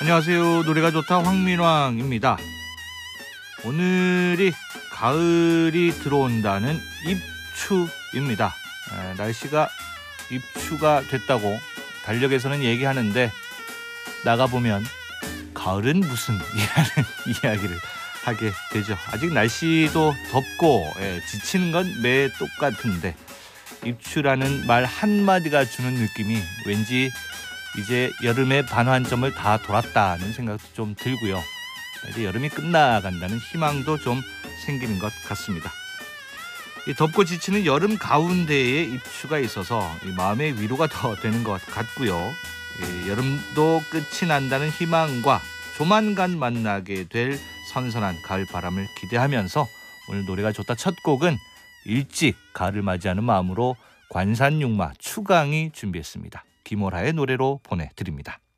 안녕하세요. 노래가 좋다 황민왕입니다. 오늘이 가을이 들어온다는 입추입니다. 날씨가 입추가 됐다고 달력에서는 얘기하는데 나가보면 가을은 무슨 이라는 이야기를 하게 되죠. 아직 날씨도 덥고 지치는 건 매 똑같은데 입추라는 말 한마디가 주는 느낌이 왠지 이제 여름의 반환점을 다 돌았다는 생각도 좀 들고요. 이제 여름이 끝나간다는 희망도 좀 생기는 것 같습니다. 이 덥고 지치는 여름 가운데에 입추가 있어서 이 마음의 위로가 더 되는 것 같고요. 여름도 끝이 난다는 희망과 조만간 만나게 될 선선한 가을 바람을 기대하면서 오늘 노래가 좋다 첫 곡은 일찍 가을을 맞이하는 마음으로 관산육마 추강이 준비했습니다. 김호라의 노래로 보내드립니다.